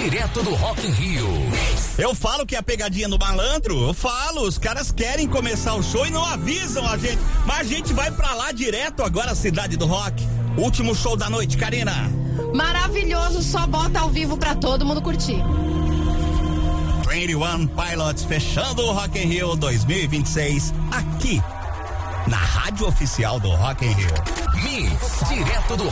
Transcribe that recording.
direto do Rock in Rio. Eu falo que é a pegadinha do malandro, eu falo, os caras querem começar o show e não avisam a gente, mas a gente vai pra lá direto agora, Cidade do Rock. Último show da noite, Karina. Maravilhoso, só bota ao vivo pra todo mundo curtir. 21 Pilots fechando o Rock in Rio 2026 aqui na rádio oficial do Rock in Rio. Mix, direto do